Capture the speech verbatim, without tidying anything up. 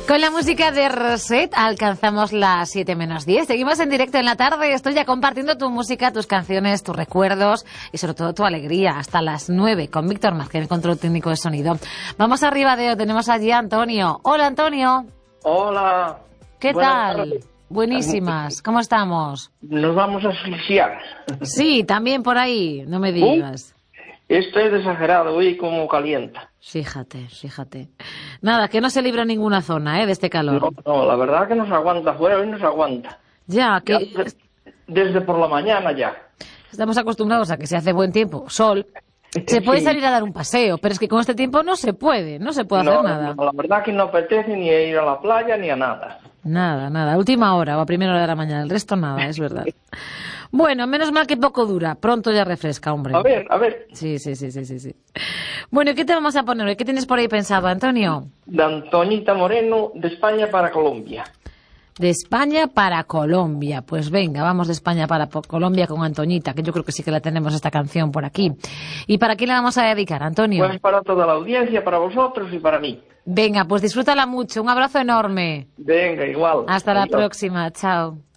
Con la música de Roset alcanzamos las siete menos diez. Seguimos en directo en la tarde. Estoy ya compartiendo tu música, tus canciones, tus recuerdos y sobre todo tu alegría hasta las nueve con Víctor Márquez, el control técnico de sonido. Vamos arriba de tenemos allí a Antonio. Hola, Antonio. Hola. ¿Qué Buenas tal? tardes. Buenísimas. ¿Cómo estamos? Nos vamos a asfixiar. Sí, también por ahí. No me digas. Esto es exagerado, hoy como calienta. Fíjate, fíjate. Nada, que no se libra ninguna zona, ¿eh? De este calor. No, no, la verdad que nos aguanta afuera, hoy nos aguanta. Ya, que... Ya desde, desde por la mañana ya. Estamos acostumbrados a que se hace buen tiempo, sol. Se puede Sí. salir a dar un paseo, pero es que con este tiempo no se puede, no se puede no, hacer nada. No, la verdad que no apetece ni a ir a la playa ni a nada. Nada, nada. Última hora o a primera hora de la mañana, el resto nada, es verdad. Bueno, menos mal que poco dura, pronto ya refresca, hombre. A ver, a ver. Sí, sí, sí, sí, sí, sí. Bueno, ¿y qué te vamos a poner hoy? ¿Qué tienes por ahí pensado, Antonio? De Antoñita Moreno, de España para Colombia. De España para Colombia. Pues venga, vamos de España para po- Colombia con Antoñita, que yo creo que sí que la tenemos esta canción por aquí. ¿Y para quién la vamos a dedicar, Antonio? Pues para toda la audiencia, para vosotros y para mí. Venga, pues disfrútala mucho. Un abrazo enorme. Venga, igual. Hasta la Adiós. próxima. Chao.